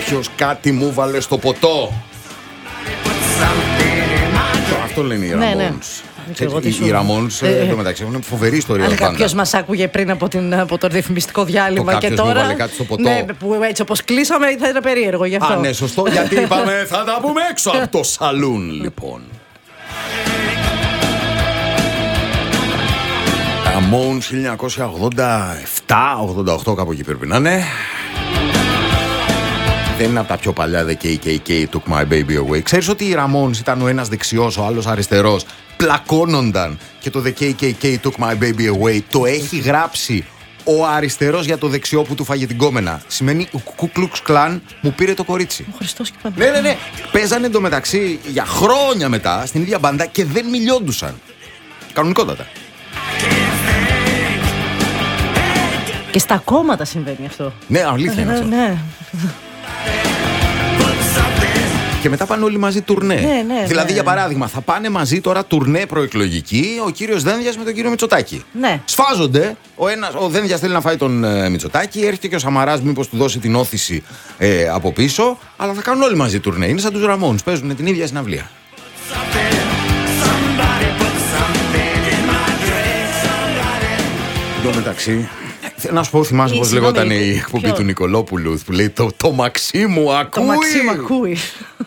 Κάποιος κάτι μου βάλε στο ποτό. Αυτό λένε οι Ramones. Οι Ramones εντωμεταξύ έχουν φοβερή ιστορία. Αν κάποιος μας άκουγε πριν από το ρυθμιστικό διάλειμμα και τώρα. Μου κάτι στο ποτό. Ναι, που έτσι όπως κλείσαμε θα ήταν περίεργο γι' αυτό. Α, ναι, σωστό, γιατί είπαμε θα τα πούμε έξω από το σαλούν, λοιπόν. Ramones 1987-88, κάπου εκεί πρέπει να είναι. Δεν είναι από τα πιο παλιά, The KKK Took My Baby Away. Ξέρεις ότι οι Ramones ήταν ο ένας δεξιός, ο άλλος αριστερός. Πλακώνονταν και το The KKK Took My Baby Away το έχει γράψει ο αριστερός για το δεξιό που του φάγε την κόμενα. Σημαίνει ο Ku Klux Klan μου πήρε το κορίτσι. Ο Χριστός και πάντα. Ναι. Παίζανε εντωμεταξύ για χρόνια μετά στην ίδια μπάντα και δεν μιλιόντουσαν. Κανονικότατα. Και στα κόμματα συμβαίνει αυτό. Ναι, αλήθεια είναι αυτό. Ναι. Και μετά πάνε όλοι μαζί τουρνέ. Ναι, δηλαδή, για παράδειγμα, θα πάνε μαζί τώρα τουρνέ προεκλογική ο κύριος Δένδιας με τον κύριο Μητσοτάκη. Ναι. Σφάζονται. Ο Δένδιας θέλει να φάει τον Μητσοτάκη. Έρχεται και ο Σαμαράς, μήπως του δώσει την όθηση από πίσω. Αλλά θα κάνουν όλοι μαζί τουρνέ. Είναι σαν τους Ramones. Παίζουν την ίδια συναυλία. Εν τω μεταξύ, να σου πω, θυμάσαι πώς λεγόταν η εκπομπή του Νικολόπουλου που λέει το μαξί μου ακούει. Το μαξί μου ακούει.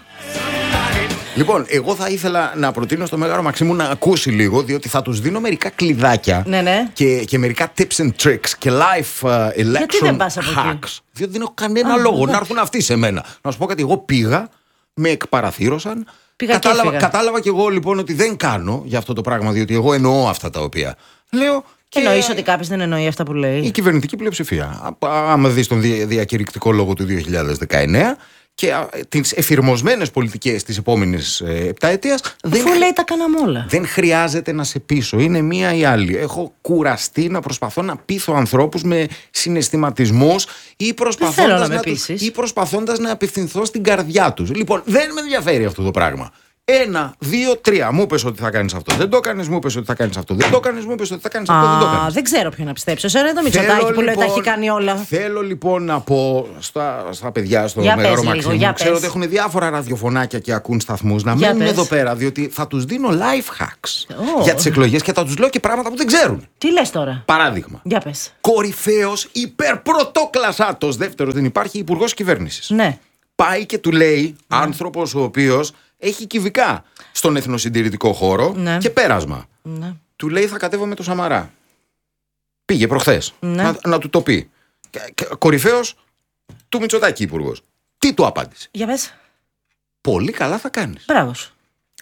Λοιπόν, εγώ θα ήθελα να προτείνω στο Μέγαρο Μαξίμου να ακούσει λίγο, διότι θα τους δίνω μερικά κλειδάκια και μερικά tips and tricks και life election hacks. Διότι δεν έχω κανένα λόγο να έρθουν αυτοί σε μένα. Να σου πω κάτι, εγώ πήγα, με εκπαραθύρωσαν. Κατάλαβα και εγώ λοιπόν ότι δεν κάνω για αυτό το πράγμα, διότι εγώ εννοώ αυτά τα οποία λέω. Εννοείς ότι κάποιος δεν εννοεί αυτά που λέει? Η κυβερνητική πλειοψηφία. Άμα δεις τον διακηρυκτικό λόγο του 2019 και τις εφηρμοσμένες πολιτικές της επόμενης επταετίας. Αφού λέει τα κάναμε όλα. Δεν χρειάζεται να σε πείσω. Είναι μία ή άλλη. Έχω κουραστεί να προσπαθώ να πείθω ανθρώπους με συναισθηματισμούς ή προσπαθώντας να απευθυνθώ στην καρδιά τους. Λοιπόν, δεν με ενδιαφέρει αυτό το πράγμα. 1, 2, 3. Μου είπες ότι θα κάνεις αυτό. Δεν το έκανες. Μου είπες ότι θα κάνεις αυτό. Δεν το έκανες. Μου είπες ότι θα κάνεις αυτό. Δεν το έκανες. Δεν ξέρω ποιο να πιστέψω. Εσένα το Μητσοτάκη που λέει τα έχει κάνει όλα. Θέλω λοιπόν να πω στα παιδιά στο Μέγαρο Μαξίμου. Ξέρω ότι έχουν διάφορα ραδιοφωνάκια και ακούν σταθμούς. Να μείνουν εδώ πέρα, διότι θα τους δίνω life hacks για τις εκλογές και θα τους λέω και πράγματα που δεν ξέρουν. Τι λες τώρα? Παράδειγμα. Για πες. Κορυφαίος υπερπρωτόκλασσάτος δεύτερος δεν υπάρχει υπουργός κυβέρνησης. Ναι. Πάει και του λέει άνθρωπος ο οποίος έχει κυβικά στον εθνοσυντηρητικό χώρο και πέρασμα. Ναι. Του λέει θα κατέβω με το Σαμαρά. Πήγε προχθές να του το πει. Κορυφαίος του Μητσοτάκη υπουργός. Τι του απάντησε? Για πες. Πολύ καλά θα κάνεις. Μπράβος.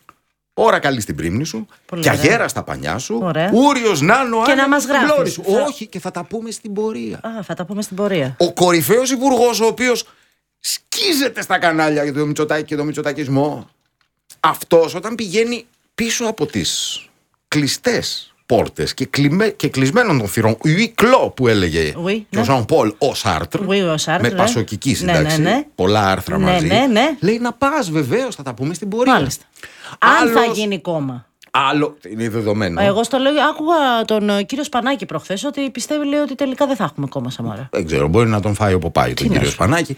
Ώρα καλή στην πρίμνη σου. Πολύ και αγέρα στα πανιά σου. Ωραία. Ούριος νάνο και να μας γράφεις. Όχι, και θα τα πούμε στην πορεία. Θα τα πούμε στην πορεία. Ο κορυφαίος υπουργός, ο οποίος σκίζεται στα κανάλια για το Μητσοτάκη και το μητσοτακισμό, αυτός όταν πηγαίνει πίσω από τις κλειστές πόρτες και κλεισμένων των θυρών, huis που έλεγε και ο Ζαν Πολ ο Σάρτρ, με πασοκική σύνταξη, πολλά άρθρα μαζί, λέει να πας βεβαίως, θα τα πούμε στην πορεία. Μάλιστα. Αν θα γίνει κόμμα. Άλλο, είναι δεδομένο. Εγώ στο λέω, άκουγα τον κύριο Σπανάκη προχθές ότι πιστεύει, λέει, ότι τελικά δεν θα έχουμε κόμμα Σαμαρά. Δεν ξέρω, μπορεί να τον φάει ο Ποπάη τον κύριο Σπανάκη.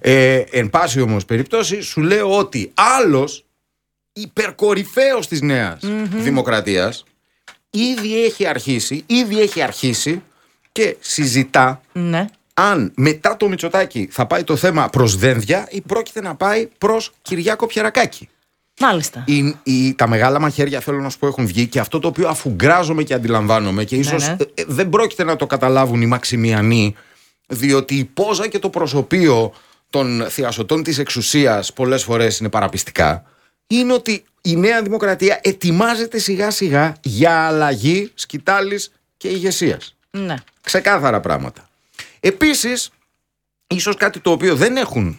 Εν πάση όμως περιπτώσει, σου λέω ότι άλλος υπερκορυφαίος της νέας δημοκρατίας ήδη έχει αρχίσει και συζητά αν μετά το Μητσοτάκη θα πάει το θέμα προς Δένδια ή πρόκειται να πάει προς Κυριάκο Πιερακάκη. Μάλιστα. Τα μεγάλα μαχαίρια, θέλω να σου πω, έχουν βγει και αυτό το οποίο αφουγκράζομαι και αντιλαμβάνομαι και ίσως δεν πρόκειται να το καταλάβουν οι Μαξιμιανοί, διότι η πόζα και το προσωπείο των θειασωτών της εξουσίας πολλές φορές είναι παραπιστικά, είναι ότι η Νέα Δημοκρατία ετοιμάζεται σιγά σιγά για αλλαγή σκητάλης και ηγεσίας. Ναι. Ξεκάθαρα πράγματα. Επίσης, ίσως κάτι το οποίο δεν έχουν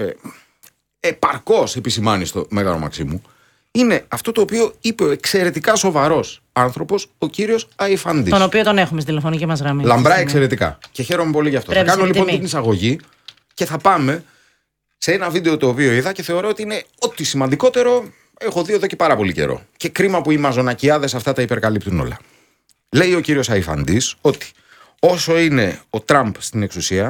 επαρκώς επισημάνει στο Μέγαρο Μαξίμου, είναι αυτό το οποίο είπε ο εξαιρετικά σοβαρός άνθρωπος, ο κύριος Αϊφαντής. Τον οποίο τον έχουμε στη τηλεφωνική μας γραμμή. Λαμπρά εξαιρετικά. Και χαίρομαι πολύ γι' αυτό. Θα κάνω λοιπόν την εισαγωγή και θα πάμε σε ένα βίντεο το οποίο είδα και θεωρώ ότι είναι ό,τι σημαντικότερο έχω δει εδώ και πάρα πολύ καιρό. Και κρίμα που οι μαζονακιάδες αυτά τα υπερκαλύπτουν όλα. Λέει ο κύριος Αϊφαντής ότι όσο είναι ο Τραμπ στην εξουσία,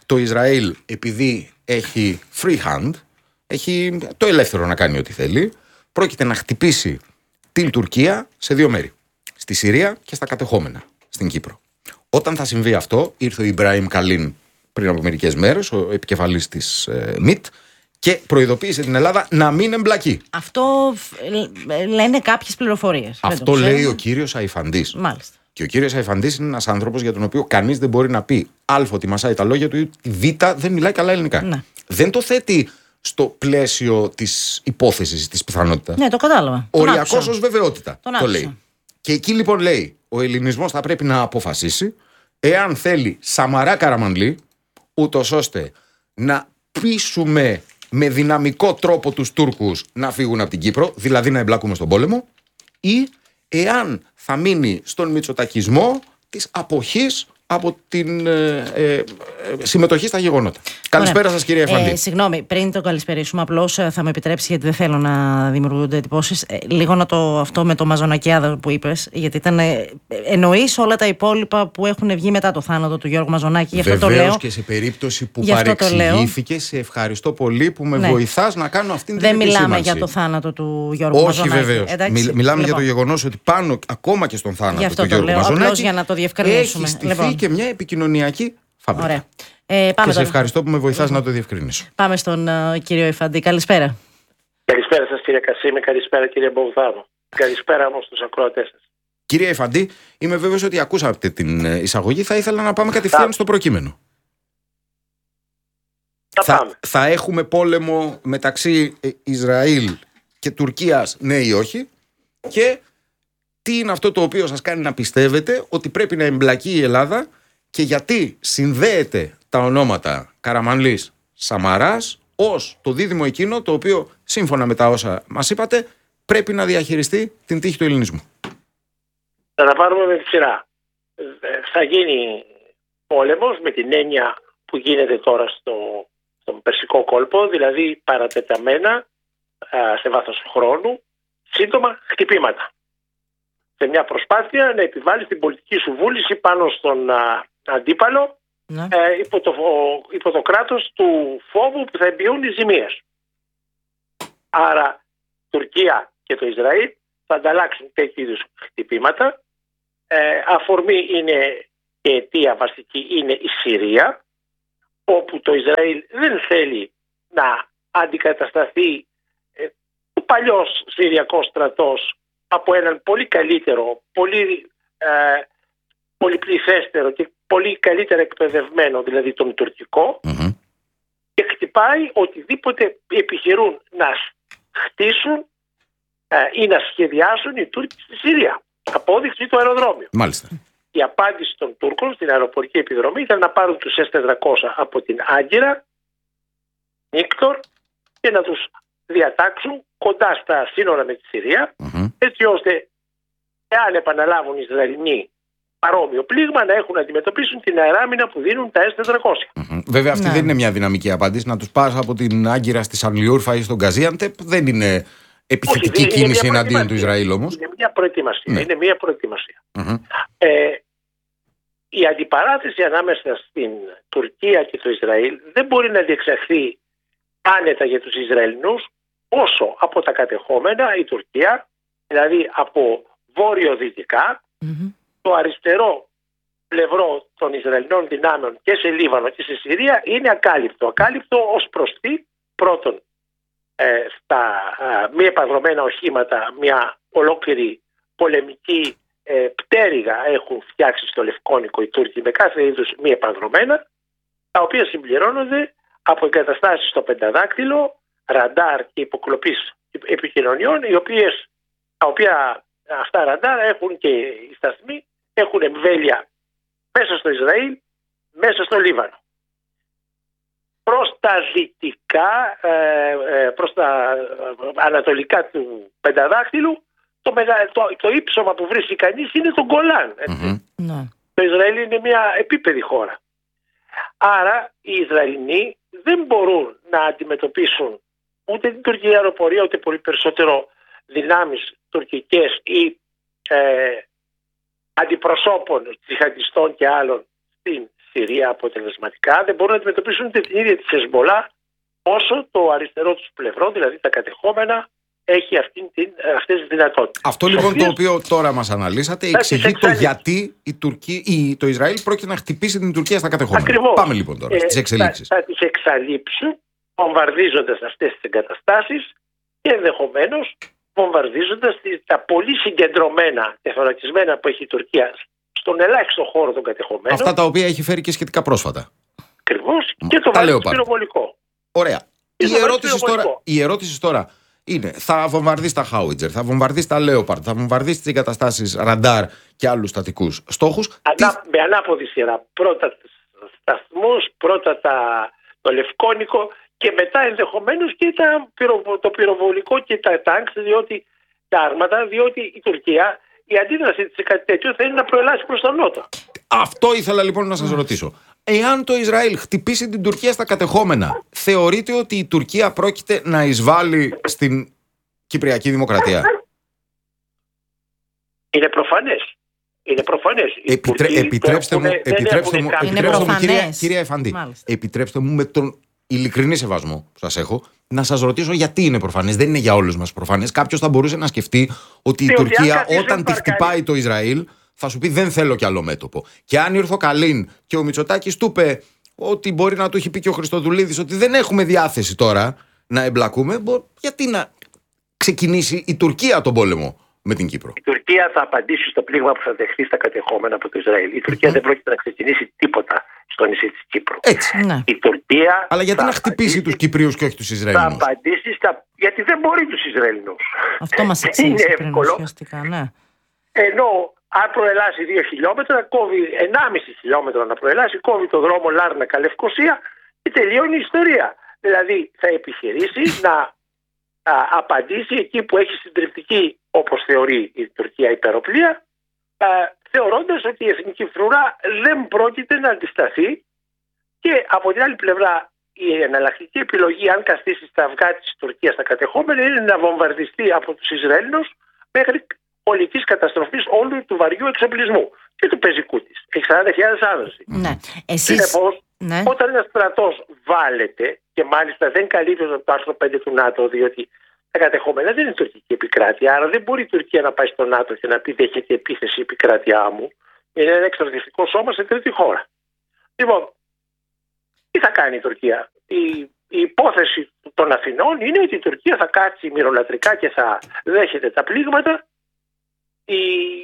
Το Ισραήλ, επειδή έχει free hand, έχει το ελεύθερο να κάνει ό,τι θέλει, πρόκειται να χτυπήσει την Τουρκία σε δύο μέρη. Στη Συρία και στα κατεχόμενα, στην Κύπρο. Όταν θα συμβεί αυτό, ήρθε ο Ιμπραήμ Καλίν πριν από μερικές μέρες, ο επικεφαλής της ΜΙΤ, και προειδοποίησε την Ελλάδα να μην εμπλακεί. Αυτό λένε κάποιες πληροφορίες. Αυτό λέει ο κύριος Αϊφαντής. Μάλιστα. Και ο κύριος Αϊφαντής είναι ένας άνθρωπος για τον οποίο κανείς δεν μπορεί να πει Α ότι μασάει τα λόγια του ή Β δεν μιλάει καλά ελληνικά. Ναι. Δεν το θέτει στο πλαίσιο της υπόθεσης, της πιθανότητας. Ναι, το κατάλαβα. Οριακός ως βεβαιότητα. Το λέει. Και εκεί λοιπόν λέει, ο ελληνισμός θα πρέπει να αποφασίσει εάν θέλει Σαμαρά Καραμανλή, ούτως ώστε να πείσουμε με δυναμικό τρόπο τους Τούρκους να φύγουν από την Κύπρο, δηλαδή να εμπλακούμε στον πόλεμο, ή εάν θα μείνει στον μητσοτακισμό της αποχής από την συμμετοχή στα γεγονότα. Καλησπέρα σας, κύριε Εφαντή. Συγγνώμη, πριν το καλησπερίσουμε, απλώς θα με επιτρέψει, γιατί δεν θέλω να δημιουργούνται εντυπώσεις, λίγο αυτό με το Μαζονακιάδο που είπες, γιατί εννοείς όλα τα υπόλοιπα που έχουν βγει μετά το θάνατο του Γιώργου Μαζονάκη. Βεβαίως, και σε περίπτωση που παρεξηγήθηκε, σε ευχαριστώ πολύ που με βοηθάς να κάνω αυτήν την επισήμανση. Δεν μιλάμε για το θάνατο του Γιώργου Μαζονάκη. Όχι, βεβαίως. Μιλάμε για το γεγονός ότι πάνω ακόμα και στον θάνατο του Γιώργου Μαζονάκη για να το διευκρινίσουμε. Έχει στηθεί και μια επικοινωνιακή φабρικα. Ωραία. Και σε ευχαριστώ που με βοηθάς να το διευκρινίσω. Πάμε στον κύριο Εφαντή. Καλησπέρα. Καλησπέρα σας, κύριε Κασίμη. Καλησπέρα, κύριε Μπογδάνο. Καλησπέρα όμως στους ακροατές σας. Κύριε Εφαντή, είμαι βέβαιος ότι ακούσατε την εισαγωγή. Θα ήθελα να πάμε κατευθείαν στο προκείμενο. Θα έχουμε πόλεμο μεταξύ Ισραήλ και Τουρκίας, ναι ή όχι? Και τι είναι αυτό το οποίο σας κάνει να πιστεύετε ότι πρέπει να εμπλακεί η Ελλάδα και γιατί συνδέεται τα ονόματα Καραμανλής, Σαμαράς ως το δίδυμο εκείνο το οποίο, σύμφωνα με τα όσα μας είπατε, πρέπει να διαχειριστεί την τύχη του ελληνισμού? Θα τα πάρουμε με τη σειρά. Θα γίνει πόλεμος με την έννοια που γίνεται τώρα στον Περσικό κόλπο, δηλαδή παρατεταμένα σε βάθος χρόνου, σύντομα χτυπήματα. Σε μια προσπάθεια να επιβάλλει την πολιτική σου βούληση πάνω στον αντίπαλο, ναι, υπό το κράτος του φόβου που θα εμπιούν οι ζημίες. Άρα Τουρκία και το Ισραήλ θα ανταλλάξουν τέτοιου είδους χτυπήματα. Αφορμή είναι και αιτία βασική είναι η Συρία, όπου το Ισραήλ δεν θέλει να αντικατασταθεί ο παλιός Συριακός στρατός από έναν πολύ καλύτερο, πολύ πληθέστερο και πολύ καλύτερα εκπαιδευμένο, δηλαδή τον τουρκικό, και χτυπάει οτιδήποτε επιχειρούν να χτίσουν ή να σχεδιάσουν οι Τούρκοι στη Συρία. Απόδειξη το αεροδρόμιο. Μάλιστα. Η απάντηση των Τούρκων στην αεροπορική επιδρομή ήταν να πάρουν τους S-400 από την Άγκυρα, Νίκτορ, και να τους διατάξουν κοντά στα σύνορα με τη Συρία, έτσι ώστε εάν επαναλάβουν οι Ισραηλινοί παρόμοιο πλήγμα να έχουν να αντιμετωπίσουν την αεράμινα που δίνουν τα S-400. Βέβαια αυτή δεν είναι μια δυναμική απάντηση. Να τους πας από την Άγκυρα στη Σανλιούρφα ή στον Γκαζίαντεπ δεν είναι επιθετική κίνηση εναντίον του Ισραήλ όμως. Είναι μια προετοιμασία. Ναι. Είναι μια προετοιμασία. Η αντιπαράθεση ανάμεσα στην Τουρκία και το Ισραήλ δεν μπορεί να διεξαχθεί άνετα για τους Ισραηλινούς όσο από τα κατεχόμενα η Τουρκία, δηλαδή από βόρειο-δυτικά, το αριστερό πλευρό των Ισραηλινών δυνάμεων και σε Λίβανο και σε Συρία είναι ακάλυπτο. Ακάλυπτο ως προς τι? Πρώτον, στα μη επανδρομένα οχήματα μια ολόκληρη πολεμική πτέρυγα έχουν φτιάξει στο Λευκόνικο οι Τούρκοι με κάθε είδους μη επανδρομένα, τα οποία συμπληρώνονται από εγκαταστάσεις στο πενταδάκτυλο, ραντάρ και υποκλοπής επικοινωνιών, τα οποία αυτά ραντάρ έχουν και οι σταθμοί έχουν εμβέλεια μέσα στο Ισραήλ, μέσα στο Λίβανο. Προς τα δυτικά, προς τα ανατολικά του πενταδάκτυλου, το ύψωμα που βρίσκει κανείς είναι το Γκολάν. Το Ισραήλ είναι μια επίπεδη χώρα. Άρα οι Ισραηλινοί δεν μπορούν να αντιμετωπίσουν ούτε την τουρκική αεροπορία, ούτε πολύ περισσότερο δυνάμεις τουρκικές ή αντιπροσώπων τζιχαντιστών και άλλων στην Συρία αποτελεσματικά, δεν μπορούν να αντιμετωπίσουν την ίδια τη Χεσμολά όσο το αριστερό του πλευρό, δηλαδή τα κατεχόμενα, έχει αυτές τις δυνατότητες. Αυτό λοιπόν το οποίο τώρα μας αναλύσατε εξηγεί το γιατί το Ισραήλ πρόκειται να χτυπήσει την Τουρκία στα κατεχόμενα. Ακριβώς. Πάμε λοιπόν τώρα στις εξελίξεις. Θα τις εξαλείψουν βομβαρδίζοντας αυτές τις εγκαταστάσεις και ενδεχομένως βομβαρδίζοντας τα πολύ συγκεντρωμένα τεθωρακισμένα που έχει η Τουρκία στον ελάχιστο χώρο των κατεχομένων. Αυτά τα οποία έχει φέρει και σχετικά πρόσφατα. Ακριβώς. Και το βάζει πυροβολικό. Ωραία. Η ερώτηση τώρα είναι: θα βομβαρδίσει τα Χάουιτζερ, θα βομβαρδίσει τα Λέοπαρντ, θα βομβαρδίσει τις εγκαταστάσεις ραντάρ και άλλους στατικούς στόχους. Με ανάποδη σειρά. Πρώτα τους σταθμούς, πρώτα το Λευκόνικο και μετά ενδεχομένως και το πυροβολικό και τα τάγκς, διότι τα άρματα, διότι η Τουρκία, η αντίδραση της σε κάτι τέτοιο θα είναι να προελάσει προς τον νότο. Αυτό ήθελα λοιπόν να σας ρωτήσω. Εάν το Ισραήλ χτυπήσει την Τουρκία στα κατεχόμενα, θεωρείτε ότι η Τουρκία πρόκειται να εισβάλλει στην Κυπριακή Δημοκρατία? Είναι προφανές. Επιτρέψτε μου, κυρία Εφαντή, επιτρέψτε μου με τον ειλικρινή σεβασμό που σας έχω, να σας ρωτήσω γιατί είναι προφανές. Δεν είναι για όλους μας προφανές. Κάποιος θα μπορούσε να σκεφτεί ότι η Τουρκία όταν τη χτυπάει το Ισραήλ θα σου πει δεν θέλω κι άλλο μέτωπο. Και αν ήρθε ο Καλίν και ο Μητσοτάκης του είπε ότι μπορεί να του έχει πει και ο Χριστοδουλίδης ότι δεν έχουμε διάθεση τώρα να εμπλακούμε, γιατί να ξεκινήσει η Τουρκία τον πόλεμο με την Κύπρο? Η Τουρκία θα απαντήσει στο πλήγμα που θα δεχθεί στα κατεχόμενα από το Ισραήλ. Η Τουρκία δεν πρόκειται να ξεκινήσει τίποτα στο νησί της Κύπρου. Έτσι. Η Τουρκία. Αλλά γιατί να χτυπήσει τους Κυπρίους και όχι τους Ισραηλινούς? Θα απαντήσει γιατί δεν μπορεί τους Ισραηλινούς. Αυτό μας εξήγησε πριν ουσιαστικά, ναι. Ενώ αν προελάσει 2 χιλιόμετρα, κόβει 1,5 χιλιόμετρο να προελάσει, κόβει το δρόμο Λάρνακα-Λευκοσία και τελειώνει η ιστορία. Δηλαδή θα επιχειρήσει να απαντήσει εκεί που έχει συντριπτική, όπως θεωρεί η Τουρκία, υπεροπλία, θεωρώντας ότι η εθνική φρουρά δεν πρόκειται να αντισταθεί και από την άλλη πλευρά η εναλλακτική επιλογή, αν καστήσει στα αυγά της Τουρκίας στα κατεχόμενα, είναι να βομβαρδιστεί από τους Ισραηλινούς μέχρι ολικής καταστροφής όλου του βαριού εξοπλισμού και του πεζικού της. Έχει 40.000 άνδρες. Ναι. Συνεπώς, όταν ένας στρατός βάλεται, και μάλιστα δεν καλύπτει το άρθρο 5 του ΝΑΤΟ, διότι τα κατεχόμενα δεν είναι τουρκική επικράτεια, άρα δεν μπορεί η Τουρκία να πάει στο ΝΑΤΟ και να πει δέχεται επίθεση η επικράτειά μου. Είναι ένα εξαρτητικό σώμα σε τρίτη χώρα. Λοιπόν, τι θα κάνει η Τουρκία? Η υπόθεση των Αθηνών είναι ότι η Τουρκία θα κάτσει μυρολατρικά και θα δέχεται τα πλήγματα. Η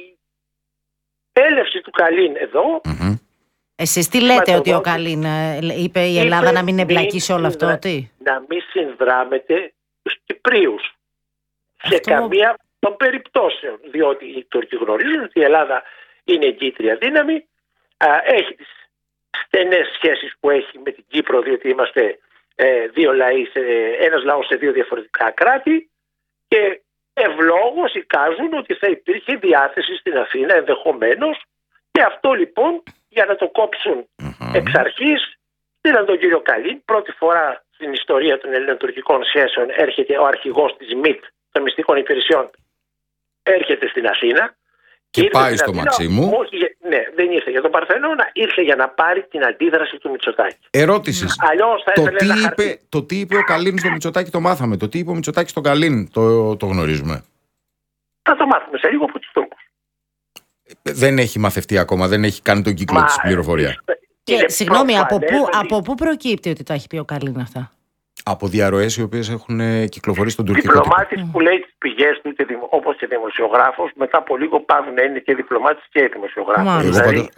έλευση του Καλίν εδώ. Εσείς τι λέτε ότι ο Καλίν είπε η Ελλάδα να μην εμπλακεί σε όλο αυτό? Να μην συνδράμεται τους Κυπρίους σε καμία των περιπτώσεων, διότι οι Τούρκοι γνωρίζουν ότι η Ελλάδα είναι εγκύτρια δύναμη, έχει τις στενές σχέσεις που έχει με την Κύπρο, διότι είμαστε δύο λαοί, ένας λαός σε δύο διαφορετικά κράτη, και ευλόγως εικάζουν ότι θα υπήρχε διάθεση στην Αθήνα ενδεχομένως, και αυτό λοιπόν για να το κόψουν εξ αρχής στείλαν τον κύριο Καλίν. Πρώτη φορά στην ιστορία των ελληνοτουρκικών σχέσεων έρχεται ο αρχηγός της ΜΙΤ, των μυστικών υπηρεσιών, έρχεται στην Αθήνα και πάει στο Μαξίμου. Όχι, ναι, δεν ήρθε για τον Παρθενώνα, ήρθε για να πάρει την αντίδραση του Μητσοτάκη. Ερώτηση. Αλλιώς θα το τι είπε ο Καλίν στο Μητσοτάκη το μάθαμε. Το τι είπε ο Μητσοτάκης στον Καλίν το γνωρίζουμε. Θα το μάθουμε σε λίγο από τους Τούρκους. Δεν έχει μαθευτεί ακόμα, δεν έχει κάνει τον κύκλο της πληροφορία. Και συγγνώμη, από πού προκύπτει ότι τα έχει πει ο Καλίν αυτά? Από διαρροές οι οποίες έχουν κυκλοφορήσει στον τουρκικό τύπο. Διπλωμάτης που λέει τις πηγές του, όπως και δημοσιογράφος, μετά από λίγο πάβουν να είναι και διπλωμάτης και δημοσιογράφος.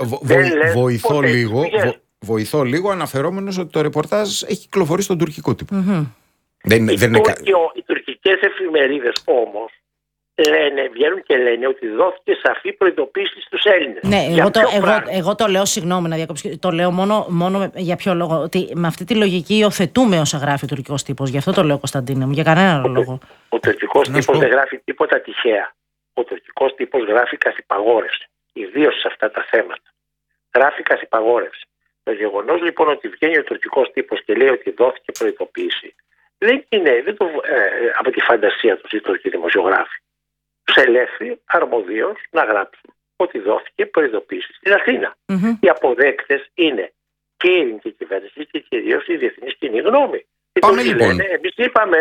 Βοηθώ λίγο αναφερόμενος ότι το ρεπορτάζ έχει κυκλοφορήσει στον τουρκικό τύπο. Οι τουρκικές εφημερίδες όμως βγαίνουν και λένε ότι δόθηκε σαφή προειδοποίηση στους Έλληνες. Ναι, εγώ το λέω, συγγνώμη να διακόψω, το λέω μόνο για ποιο λόγο? Ότι με αυτή τη λογική υιοθετούμε όσα γράφει ο τουρκικός τύπος. Γι' αυτό το λέω, Κωνσταντίνε μου, για κανένα λόγο. Ο τουρκικός τύπος δεν γράφει τίποτα τυχαία. Ο τουρκικός τύπος γράφει καθυπαγόρευση, ιδίως σε αυτά τα θέματα. Γράφει καθυπαγόρευση. Το γεγονός λοιπόν ότι βγαίνει ο τουρκικός τύπος και λέει ότι δόθηκε προειδοποίηση, δεν είναι από τη φαντασία τους οι τουρκικοί δημοσιογράφοι. Τους ελεύθεροι αρμοδίως να γράψουν ότι δόθηκε προειδοποίηση στην Αθήνα. Οι αποδέκτες είναι και η ελληνική κυβέρνηση και κυρίως η διεθνής κοινή γνώμη. Λοιπόν. Εμείς είπαμε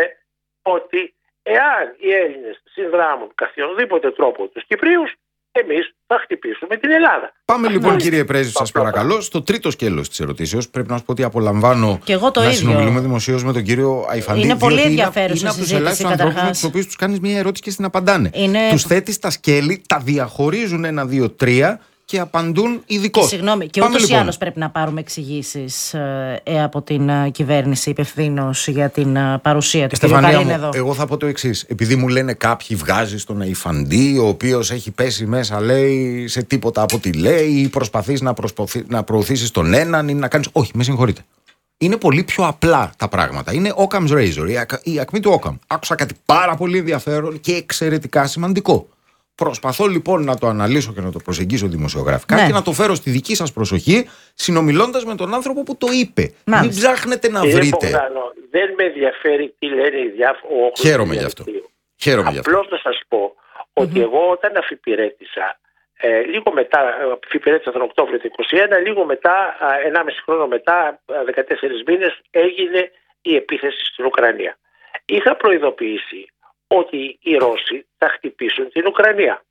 ότι εάν οι Έλληνες συνδράμουν καθιονδήποτε τρόπο τους Κυπρίους, εμείς θα χτυπήσουμε την Ελλάδα. Πάμε λοιπόν, κύριε Πρέσβη, σας παρακαλώ, στο τρίτο σκέλος της ερωτήσεως. Πρέπει να σας πω ότι απολαμβάνω να συνομιλούμε δημοσίως με τον κύριο Αϊφαντή. Είναι πολύ ενδιαφέρουσα είναι από τους ελάχιστους ανθρώπους με τους οποίους τους κάνεις μια ερώτηση και στην απαντάνε. Τους θέτεις τα σκέλη, τα διαχωρίζουν 1, 2, 3 και απαντούν ειδικώς. Συγγνώμη, και ούτως ή άλλως πρέπει να πάρουμε εξηγήσεις από την κυβέρνηση υπευθύνος για την παρουσία του. Στεφανία, εγώ θα πω το εξής. Επειδή μου λένε κάποιοι βγάζεις τον Αϊφαντή, ο οποίος έχει πέσει μέσα, λέει, σε τίποτα από ό,τι λέει, ή προσπαθείς να προωθήσεις τον έναν ή να κάνεις. Όχι, με συγχωρείτε. Είναι πολύ πιο απλά τα πράγματα. Είναι Occam's Razor, η ακμή του Occam. Άκουσα κάτι πάρα πολύ ενδιαφέρον και εξαιρετικά σημαντικό. Προσπαθώ λοιπόν να το αναλύσω και να το προσεγγίσω δημοσιογραφικά και να το φέρω στη δική σας προσοχή, συνομιλώντας με τον άνθρωπο που το είπε. Μην ψάχνετε να βρείτε. Δεν με ενδιαφέρει τι λένε οι διάφοροι. Χαίρομαι γι' αυτό. Απλώς να σας πω ότι εγώ όταν αφιπηρέτησα, λίγο μετά, αφιπηρέτησα τον Οκτώβριο του 2021, λίγο μετά, 1,5 χρόνο μετά, 14 μήνες, έγινε η επίθεση στην Ουκρανία. Είχα προειδοποιήσει ότι οι Ρώσοι θα χτυπήσουν την Ουκρανία.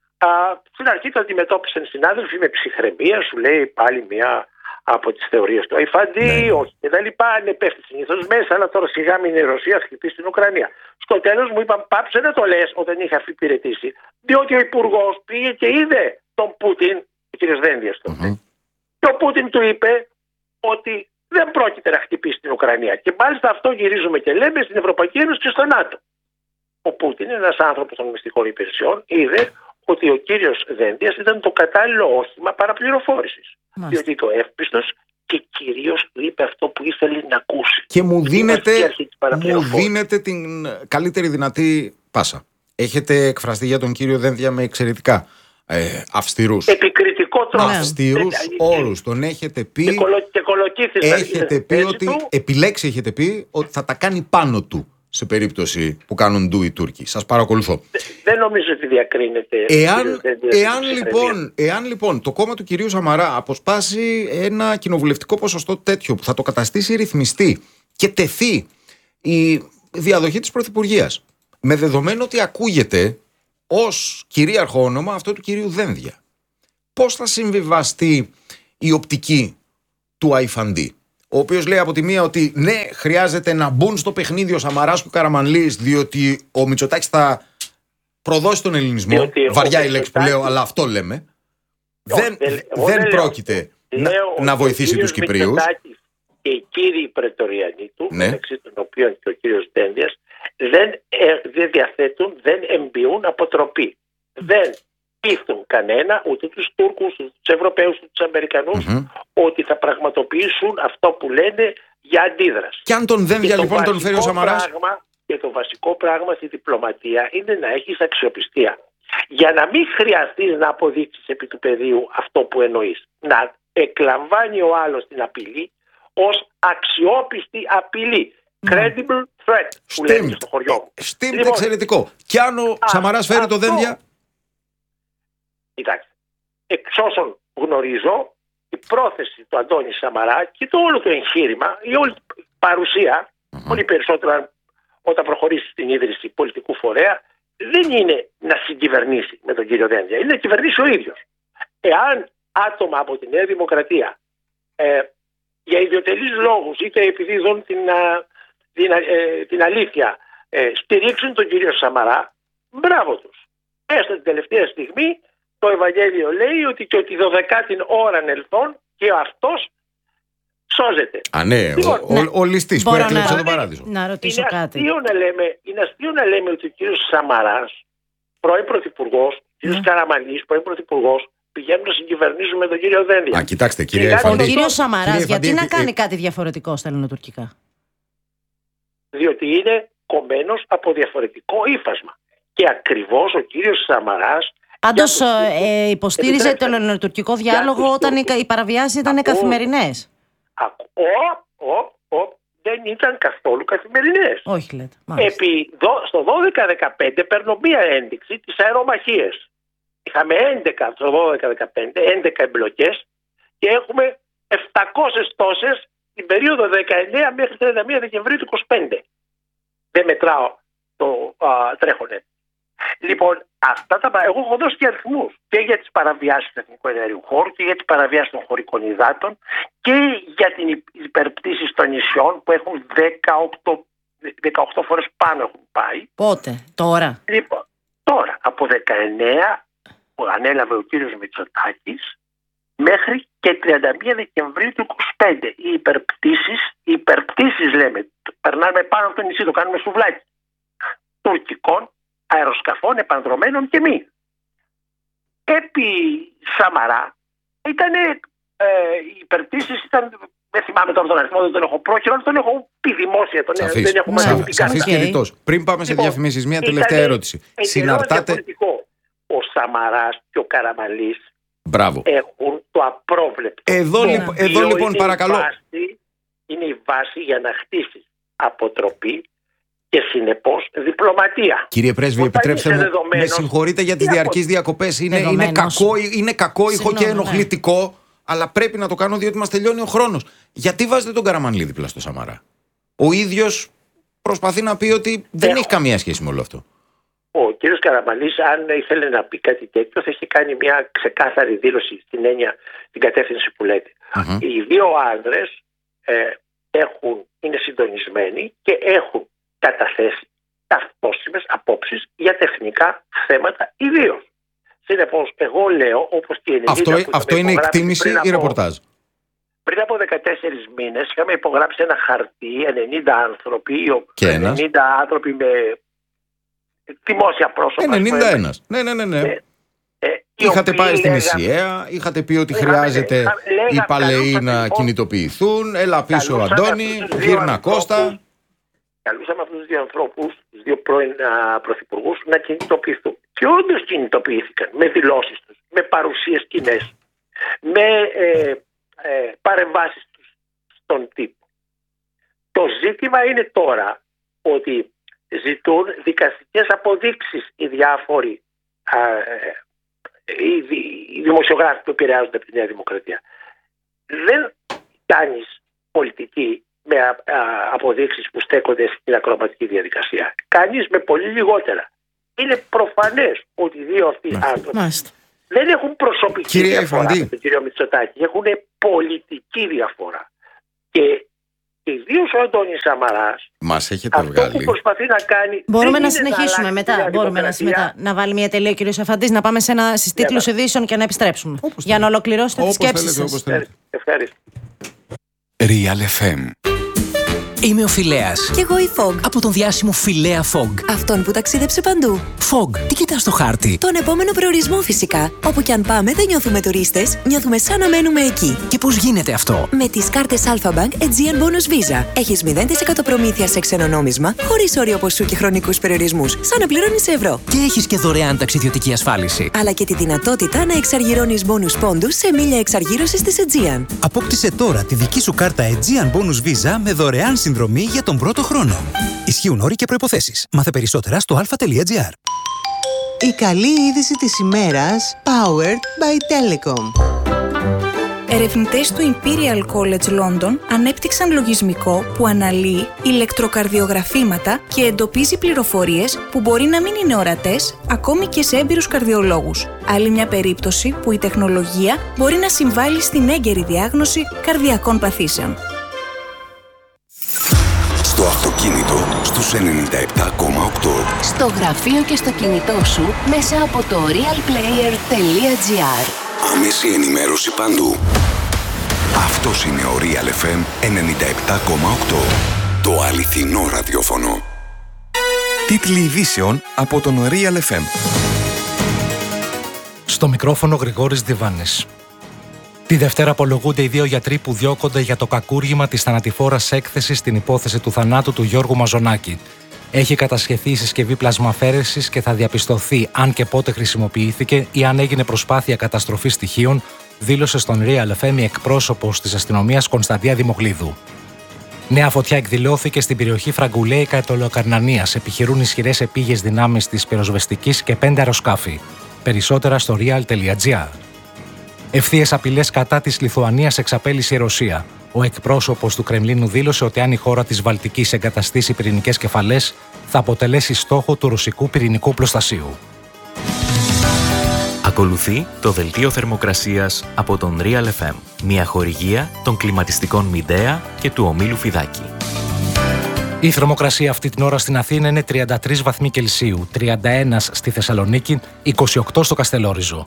Στην αρχή το αντιμετώπισαν συνάδελφοι με ψυχραιμία, σου λέει πάλι μια από τις θεωρίες του Αϊφαντή, όχι και τα λοιπά, πέφτει συνήθως μέσα, αλλά τώρα σιγά μην η Ρωσία χτυπήσει την Ουκρανία. Στο τέλος μου είπαν πάψε να το λες όταν είχα αφιπηρετήσει, διότι ο Υπουργός πήγε και είδε τον Πούτιν, ο κ. Δένδιας τότε. Και ο Πούτιν του είπε ότι δεν πρόκειται να χτυπήσει την Ουκρανία. Και μάλιστα αυτό γυρίζουμε και λέμε στην Ευρωπαϊκή Ένωση και στο ΝΑΤΟ. Ο Πούτιν, ένας άνθρωπος των μυστικών υπηρεσιών, είδε ότι ο κύριος Δένδιας ήταν το κατάλληλο όχημα παραπληροφόρησης. Διότι το εύπιστος και κυρίως είπε αυτό που ήθελε να ακούσει. Και μου δίνετε την καλύτερη δυνατή πάσα. Έχετε εκφραστεί για τον κύριο Δένδια με εξαιρετικά αυστηρούς. Επικριτικό τρόπο. Αυστηρούς όρους. Τον έχετε πει. Έχετε πει ότι έχετε πει ότι θα τα κάνει πάνω του. Σε περίπτωση που κάνουν ντου οι Τούρκοι. Σας παρακολουθώ. Δεν νομίζω ότι διακρίνεται. Εάν λοιπόν το κόμμα του κυρίου Σαμαρά αποσπάσει ένα κοινοβουλευτικό ποσοστό τέτοιο που θα το καταστήσει ρυθμιστή και τεθεί η διαδοχή της Πρωθυπουργίας, με δεδομένο ότι ακούγεται ως κυρίαρχο όνομα αυτό του κυρίου Δένδια, πώς θα συμβιβαστεί η οπτική του Αϊφαντή, ο οποίος λέει από τη μία ότι ναι, χρειάζεται να μπουν στο παιχνίδι ο Σαμαράς και ο Καραμανλής, διότι ο Μητσοτάκης θα προδώσει τον ελληνισμό. Διότι βαριά η λέξη που λέω, αλλά αυτό λέμε. Δεν πρόκειται να βοηθήσει τους Κυπρίους. Και οι κύριοι πρετοριανοί του, μεταξύ των οποίων και ο κύριος Δένδιας, δεν διαθέτουν, δεν εμπειούν αποτροπή. Δεν πείθουν κανένα, ούτε τους Τούρκους, ούτε τους Ευρωπαίους, ούτε τους Αμερικανούς, ότι θα πραγματοποιήσουν αυτό που λένε για αντίδραση. Και αν τον Δένδια λοιπόν τον φέρει ο Σαμαράς. Και το βασικό πράγμα στη διπλωματία είναι να έχεις αξιοπιστία. Για να μην χρειαστείς να αποδείξεις επί του πεδίου αυτό που εννοείς. Να εκλαμβάνει ο άλλος την απειλή ως αξιόπιστη απειλή. Credible threat που λέμε στο χωριό μου. Λοιπόν, εξαιρετικό. Και αν ο Σαμαράς φέρει το Δένδια. Κοιτάξτε, εξ όσων γνωρίζω, η πρόθεση του Αντώνη Σαμαρά και το όλο το εγχείρημα, η όλη παρουσία, πολύ περισσότερο όταν προχωρήσει στην ίδρυση πολιτικού φορέα, δεν είναι να συγκυβερνήσει με τον κύριο Δένδια, είναι να κυβερνήσει ο ίδιος. Εάν άτομα από τη Νέα Δημοκρατία για ιδιωτελείς λόγους, είτε επειδή δουν την αλήθεια, στηρίξουν τον κύριο Σαμαρά, μπράβο τους. Έστω την τελευταία στιγμή το Ευαγγέλιο λέει ότι και τη 12η ώρα ελθόν και αυτός σώζεται. Ναι, ο ληστής που έκλεψε τον παράδεισο. Να ρωτήσω κάτι. Είναι αστείο να λέμε ότι ο κύριος Σαμαράς, πρώην πρωθυπουργός, ο κύριος Καραμανλής, πρώην πρωθυπουργός, πηγαίνουν να συγκυβερνήσουν με τον κύριο Δένδια. Κοιτάξτε, κύριε Αϊφαντή. Ο κύριος Σαμαράς, γιατί να κάνει κάτι διαφορετικό στα ελληνοτουρκικά? Διότι είναι κομμένος από διαφορετικό ύφασμα. Και ακριβώς ο κύριος Σαμαράς. Πάντως υποστήριζε τον ελληνοτουρκικό διάλογο όταν οι παραβιάσεις ήταν καθημερινές. Δεν ήταν καθόλου καθημερινές. Όχι, λέτε. Στο 12-15 παίρνω μία ένδειξη της αερομαχίες. Είχαμε 11 στο 12-15, 11 εμπλοκές και έχουμε τόσες την περίοδο 19 μέχρι 31 Δεκεμβρίου του 25. Δεν μετράω το τρέχον έτος. Λοιπόν, εγώ έχω δώσει και αριθμούς και για τις παραβιάσεις του εθνικού εναερίου χώρου και για τις παραβιάσεις των χωρικών υδάτων και για την υπερπτήσεις των νησιών που έχουν 18 φορές πάνω έχουν πάει. Πότε, τώρα? Λοιπόν, τώρα, από 19 που ανέλαβε ο κύριος Μητσοτάκης μέχρι και 31 Δεκεμβρίου του 25. Οι υπερπτήσεις λέμε, περνάμε πάνω από το νησί, το κάνουμε σουβλάκι, τουρκικών αεροσκαφών επανδρομένων και μη. Επί Σαμαρά οι υπερπτήσεις ήταν, δεν θυμάμαι τώρα τον αριθμό, δεν τον έχω πρόχειρο, τον έχω πει δημόσια, δεν έχουμε Σαφής κινητός. Πριν πάμε σε διαφημίσεις, μια τελευταία ερώτηση. Συναρτάται... Ο Σαμαράς και ο Καραμανλής Μπράβο. έχουν το απρόβλεπτο. Εδώ λοιπόν παρακαλώ. Είναι η βάση για να χτίσεις αποτροπή και συνεπώς διπλωματία. Κύριε Πρέσβη, επιτρέψτε μου, με συγχωρείτε για τις διαρκείς διακοπές. Είναι κακό ηχο και ενοχλητικό, αλλά πρέπει να το κάνω διότι μας τελειώνει ο χρόνος. Γιατί βάζετε τον Καραμανλή δίπλα στο Σαμαρά? Ο ίδιος προσπαθεί να πει ότι δεν έχει καμία σχέση με όλο αυτό. Ο κύριος Καραμανλής, αν ήθελε να πει κάτι τέτοιο, θα έχει κάνει μια ξεκάθαρη δήλωση στην έννοια, την κατεύθυνση που λέτε. Οι δύο άνδρες είναι συντονισμένοι και έχουν καταθέσει ταυτόσιμες απόψεις για τεχνικά θέματα ιδίως. Συνεπώς, εγώ λέω, όπως και η 90 αυτό είναι εκτίμηση ή ρεπορτάζ? Πριν από 14 μήνες είχαμε υπογράψει ένα χαρτί, 90 άνθρωποι, 90 άνθρωποι με δημόσια πρόσωπα. 91. Ναι. Είχατε πάει στην Ισιαία, είχατε πει ότι χρειάζεται οι Παλαιοί να κινητοποιηθούν. Έλα πίσω ο Αντώνη, γύρνα Κώστα. Καλούσαμε αυτούς τους δύο ανθρώπους, τους δύο πρώην πρωθυπουργούς, να κινητοποιηθούν. Και όντως κινητοποιήθηκαν με δηλώσεις τους, με παρουσίες κοινές, με παρεμβάσεις τους στον τύπο. Το ζήτημα είναι τώρα ότι ζητούν δικαστικές αποδείξεις οι διάφοροι οι δημοσιογράφοι που επηρεάζονται από τη Νέα Δημοκρατία. Δεν κάνεις πολιτική με αποδείξεις που στέκονται στην ακροματική διαδικασία. Κάνεις με πολύ λιγότερα. Είναι προφανές ότι οι δύο αυτοί άνθρωποι δεν έχουν προσωπική διαφορά με τον κύριο Μητσοτάκη. Έχουν πολιτική διαφορά. Και ιδίως ο Αντώνης Σαμαράς, μας έχετε αυτό βγάλει. που προσπαθεί να κάνει. Μπορούμε να συνεχίσουμε μετά. Να βάλει μια τελεία ο κύριος Αφαντής, να πάμε στις τίτλους ειδήσεων και να επιστρέψουμε. Για να ολοκληρώσετε τις σκέψεις σας. Ευχαριστώ. Real FM. Είμαι ο Φιλέας. Κι εγώ η Fog. Από τον διάσημο Φιλέα Fog. Αυτόν που ταξίδεψε παντού. Fog, τι κοιτάς στο χάρτη? Τον επόμενο προορισμό φυσικά. Όπου κι αν πάμε δεν νιώθουμε τουρίστες, νιώθουμε σαν να μένουμε εκεί. Και πώς γίνεται αυτό? Με τις κάρτες Alpha Bank Aegean Bonus Visa. Έχεις 0% προμήθεια σε ξένο νόμισμα, χωρίς όριο ποσού και χρονικούς περιορισμούς, σαν να πληρώνεις σε ευρώ. Και έχεις και δωρεάν ταξιδιωτική ασφάλιση. Αλλά και τη δυνατότητα να εξαργυρώνεις bonus πόντους σε μίλια εξαργύρωσης της Aegean. Απόκτησε τώρα τη δική σου κάρτα Aegean Bonus Visa με δωρεάν συνδρομή για τον πρώτο χρόνο. Ισχύουν όροι και προϋποθέσεις. Μάθε περισσότερα στο alpha.gr. Η καλή είδηση της ημέρας, powered by Telecom. Ερευνητές του Imperial College London ανέπτυξαν λογισμικό που αναλύει ηλεκτροκαρδιογραφήματα και εντοπίζει πληροφορίες που μπορεί να μην είναι ορατές ακόμη και σε έμπειρους καρδιολόγους. Άλλη μια περίπτωση που η τεχνολογία μπορεί να συμβάλλει στην έγκαιρη διάγνωση καρδιακών παθήσεων. Στο αυτοκίνητο στους 97,8. Στο γραφείο και στο κινητό σου μέσα από το realplayer.gr. Άμεση ενημέρωση παντού. Αυτός είναι ο Real FM 97,8. Το αληθινό ραδιόφωνο. Τίτλοι ειδήσεων από τον Real FM. Στο μικρόφωνο Γρηγόρης Διβάνης. Τη Δευτέρα απολογούνται οι δύο γιατροί που διώκονται για το κακούργημα της θανατηφόρας έκθεσης στην υπόθεση του θανάτου του Γιώργου Μαζονάκη. Έχει κατασχεθεί η συσκευή πλασμαφέρεσης και θα διαπιστωθεί αν και πότε χρησιμοποιήθηκε ή αν έγινε προσπάθεια καταστροφής στοιχείων, δήλωσε στον Real FM η εκπρόσωπος της αστυνομίας Κωνσταντία Δημοκλίδου. Νέα φωτιά εκδηλώθηκε στην περιοχή Φραγκουλέικα Ετωλοκαρνανίας. Επιχειρούν ισχυρές επίγειες δυνάμεις της πυροσβεστικής και 5 αεροσκάφη. Περισσότερα στο real.gr. Ευθείες απειλές κατά της Λιθουανίας εξαπέλυσε η Ρωσία. Ο εκπρόσωπος του Κρεμλίνου δήλωσε ότι αν η χώρα της Βαλτικής εγκαταστήσει πυρηνικές κεφαλές, θα αποτελέσει στόχο του ρωσικού πυρηνικού οπλοστασίου. Ακολουθεί το δελτίο θερμοκρασίας από τον Real FM, μια χορηγία των κλιματιστικών Midea και του ομίλου Φιδάκη. Η θερμοκρασία αυτή την ώρα στην Αθήνα είναι 33 βαθμοί Κελσίου, 31 στη Θεσσαλονίκη, 28 στο Καστελόριζο.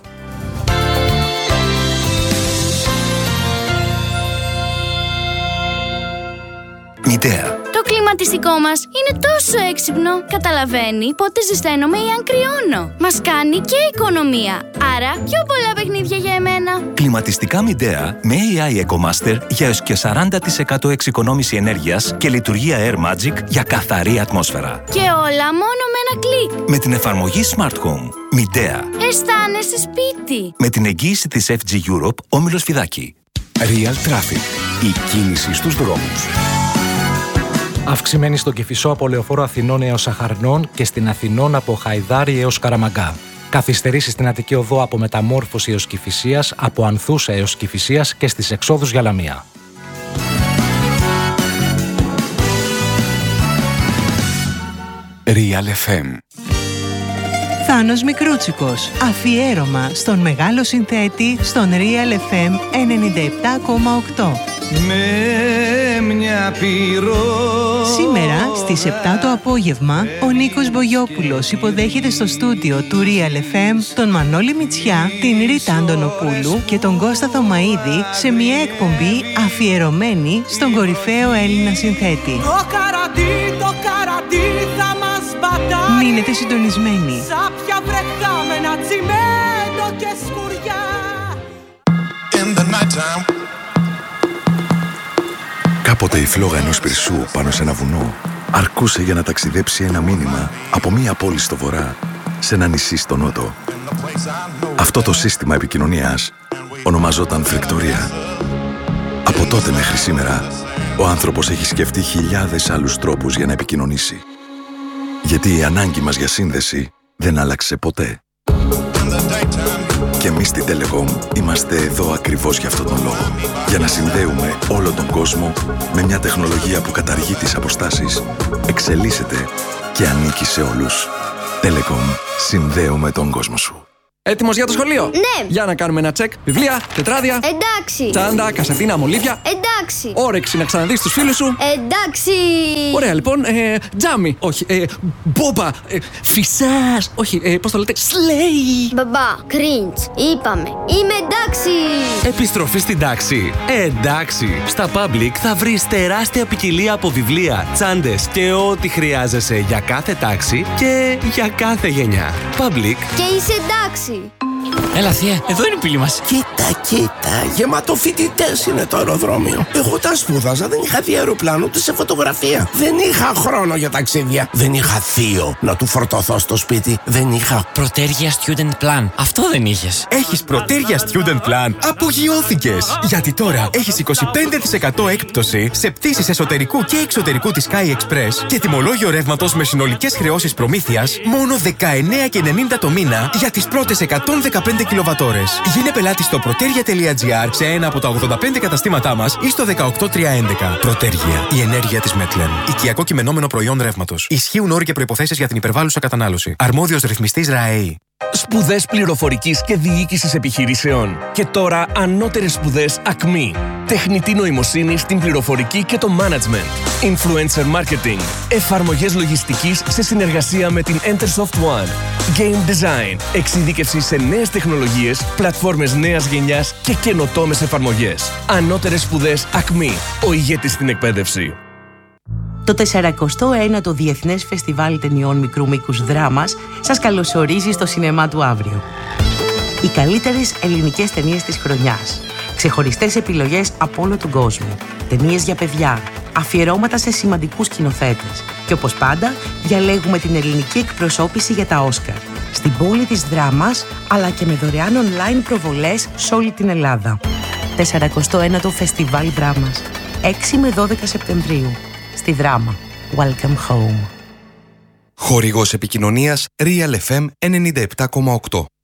Midea. Το κλιματιστικό μας είναι τόσο έξυπνο. Καταλαβαίνει πότε ζεσταίνομαι ή αν κρυώνω. Μας κάνει και οικονομία. Άρα πιο πολλά παιχνίδια για εμένα. Κλιματιστικά Midea με AI EcoMaster για έως και 40% εξοικονόμηση ενέργειας και λειτουργία Air Magic για καθαρή ατμόσφαιρα. Και όλα μόνο με ένα κλικ. Με την εφαρμογή Smart Home. Midea. Αισθάνεσαι σπίτι. Με την εγγύηση της FG Europe, όμιλος Φιδάκη. Real Traffic. Η κίνηση στους δρόμους. Αυξημένη στον Κηφισό από Λεωφόρο Αθηνών έως Αχαρνών και στην Αθηνών από Χαϊδάρι έως Καραμαγκά. Καθυστερήσεις στην Αττική Οδό από Μεταμόρφωση έως Κηφισίας, από Ανθούσα έως Κηφισίας και στις εξόδους για Λαμία. Real FM. Θάνος Μικρούτσικος. Αφιέρωμα στον μεγάλο συνθέτη στον Real FM 97,8. Με μια Σήμερα στις 7 το απόγευμα ο Νίκος Μπογιόπουλος υποδέχεται στο στούντιο του Real FM τον Μανώλη Μητσιά, την Ρίτα Αντωνοπούλου και τον Κώστα Θωμαίδη σε μια εκπομπή αφιερωμένη στον κορυφαίο Έλληνα συνθέτη. Το καρατί θα μας πατάει. Μείνετε συντονισμένοι. Σάπια βρεχάμενα, τσιμέντο και σκουριά. In the nighttime. Κάποτε η φλόγα ενός πυρσού πάνω σε ένα βουνό αρκούσε για να ταξιδέψει ένα μήνυμα από μία πόλη στο βορρά σε ένα νησί στο νότο. Αυτό το σύστημα επικοινωνίας ονομαζόταν φρικτορία. Από τότε μέχρι σήμερα, ο άνθρωπος έχει σκεφτεί χιλιάδες άλλους τρόπους για να επικοινωνήσει. Γιατί η ανάγκη μας για σύνδεση δεν άλλαξε ποτέ. Και εμείς στην Telecom είμαστε εδώ ακριβώς για αυτόν τον λόγο. Για να συνδέουμε όλο τον κόσμο με μια τεχνολογία που καταργεί τις αποστάσεις, εξελίσσεται και ανήκει σε όλους. Telecom. Συνδέουμε τον κόσμο σου. Έτοιμος για το σχολείο? Ναι. Για να κάνουμε ένα τσεκ. Βιβλία, τετράδια. Εντάξει. Τσάντα, κασετίνα, μολύβια. Εντάξει. Όρεξη να ξαναδείς τους φίλους σου. Εντάξει. Ωραία, λοιπόν. Τζάμι. Όχι. Μπόμπα. Φυσάς. Όχι. Πώς το λέτε? Σλέι. Μπαμπά, cringe. Είπαμε. Είμαι εντάξει. Επιστροφή στην τάξη. Εντάξει. Στα Public θα βρεις τεράστια ποικιλία από βιβλία, τσάντες και ό,τι χρειάζεσαι για κάθε τάξη και για κάθε γενιά. Public. Και είσαι εντάξει. Έλα θεία, εδώ είναι η πύλη μας. Κοίτα, γεμάτο φοιτητές είναι το αεροδρόμιο. Εγώ τα σπούδαζα, δεν είχα δει αεροπλάνο ούτε σε φωτογραφία. Δεν είχα χρόνο για ταξίδια. Δεν είχα θείο να του φορτωθώ στο σπίτι. Δεν είχα Πρωτέργεια Student Plan. Αυτό δεν είχες. Έχεις Πρωτέργεια Student Plan? Απογειώθηκες! Γιατί τώρα έχεις 25% έκπτωση σε πτήσεις εσωτερικού και εξωτερικού της Sky Express και τιμολόγιο ρεύματος με συνολικές χρεώσεις προμήθειας μόνο 19,90 το μήνα για τις πρώτες 115 κιλοβατόρες. Γίνε πελάτη στο protergia.gr σε ένα από τα 85 καταστήματά μας ή στο 18311. Πρωτέργεια. Η ενέργεια της Μετλεν. Οικιακό κειμενόμενο προϊόν ρεύματος. Ισχύουν όροι και προϋποθέσεις για την υπερβάλλουσα κατανάλωση. Αρμόδιος ρυθμιστής ΡΑΕΗ. Σπουδές πληροφορικής και διοίκησης επιχειρήσεων. Και τώρα ανώτερες σπουδές ΑΚΜΗ. Τεχνητή νοημοσύνη στην πληροφορική και το management. Influencer marketing. Εφαρμογές λογιστικής σε συνεργασία με την Entersoft One. Game design. Εξειδίκευση σε νέες τεχνολογίες, πλατφόρμες νέας γενιάς και καινοτόμες εφαρμογές. Ανώτερες σπουδές ΑΚΜΗ. Ο ηγέτης στην εκπαίδευση. Το 49ο Διεθνές Φεστιβάλ Ταινιών Μικρού Μήκους Δράμας σας καλωσορίζει στο σινεμά του αύριο. Οι καλύτερες ελληνικές ταινίες της χρονιάς. Ξεχωριστές επιλογές από όλο τον κόσμο. Ταινίες για παιδιά. Αφιερώματα σε σημαντικούς σκηνοθέτες. Και όπως πάντα, διαλέγουμε την ελληνική εκπροσώπηση για τα Όσκαρ. Στην πόλη της Δράμας, αλλά και με δωρεάν online προβολές σε όλη την Ελλάδα. 49ο Φεστιβάλ Δράμας. 6 με 12 Σεπτεμβρίου. Στη Δράμα. Welcome home. Χορηγός επικοινωνίας Real FM 97,8.